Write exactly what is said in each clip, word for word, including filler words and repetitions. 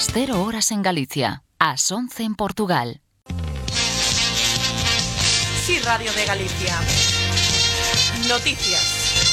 cero horas en Galicia, ás once en Portugal. Sí, Radio de Galicia. Noticias.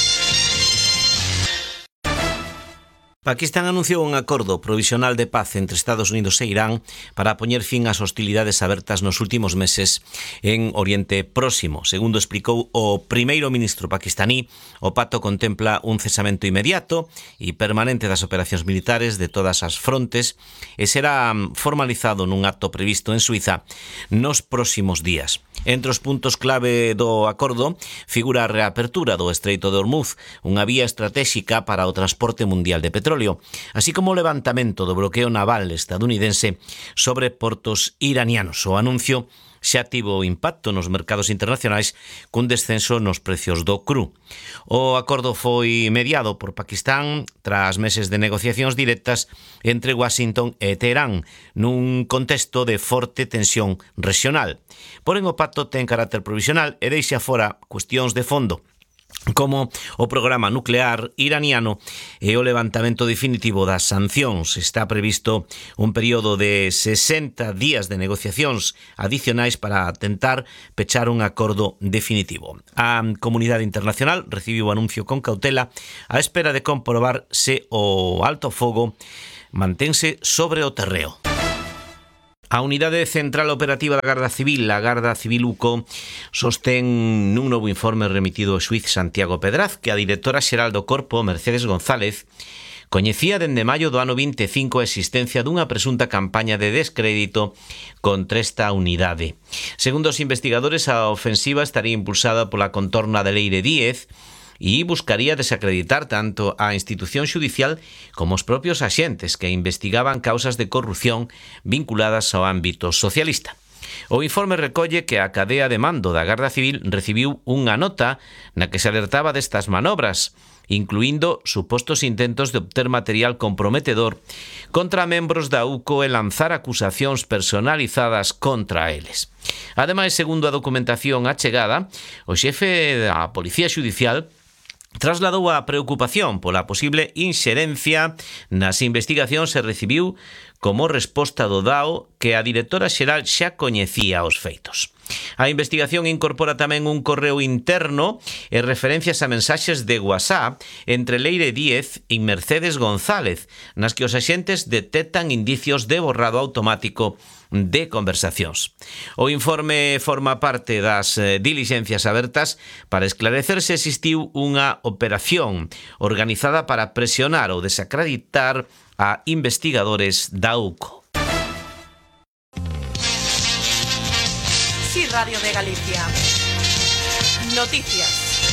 Paquistán anunciou un acordo provisional de paz entre Estados Unidos e Irán para poñer fin ás hostilidades abertas nos últimos meses en Oriente Próximo. Segundo explicou o primeiro ministro paquistaní, o pacto contempla un cesamento inmediato e permanente das operacións militares de todas as frontes e será formalizado nun acto previsto en Suiza nos próximos días. Entre os puntos clave do acordo figura a reapertura do Estreito de Hormuz, unha vía estratéxica para o transporte mundial de petróleo, así como o levantamento do bloqueo naval estadounidense sobre portos iranianos. O anuncio xa tivo impacto nos mercados internacionais cun descenso nos precios do cru. O acordo foi mediado por Paquistán tras meses de negociacións directas entre Washington e Teherán nun contexto de forte tensión regional. Porén, o pacto ten carácter provisional e deixa fora cuestións de fondo, como o programa nuclear iraniano e o levantamento definitivo das sancións. Está previsto un período de sesenta días de negociacións adicionais para tentar pechar un acordo definitivo. A comunidade internacional recibiu o anuncio con cautela á espera de comprobar se o alto fogo mantense sobre o terreo. A Unidade Central Operativa da Garda Civil, a Garda Civil UCO, sostén nun novo informe remitido ao xuíz Santiago Pedraz que a directora xeral do Corpo, Mercedes González, coñecía dende maio do ano vinte e cinco a existencia dunha presunta campaña de descrédito contra esta unidade. Segundo os investigadores, a ofensiva estaría impulsada pola contorna de Leire Díez e buscaría desacreditar tanto a institución xudicial como os propios axentes que investigaban causas de corrupción vinculadas ao ámbito socialista. O informe recolle que a cadea de mando da Garda Civil recibiu unha nota na que se alertaba destas manobras, incluindo supostos intentos de obter material comprometedor contra membros da UCO e lanzar acusacións personalizadas contra eles. Ademais, segundo a documentación achegada, o xefe da Policía Xudicial trasladou a preocupación pola posible inxerencia nas investigacións e recibiu como resposta do D A O que a directora xeral xa coñecía os feitos. A investigación incorpora tamén un correo interno e referencias a mensaxes de WhatsApp entre Leire Díez e Mercedes González, nas que os axentes detectan indicios de borrado automático de conversacións. O informe forma parte das eh, diligencias abertas para esclarecer se existiu unha operación organizada para presionar ou desacreditar a investigadores da UCO. Sí, Radio de Galicia. Noticias.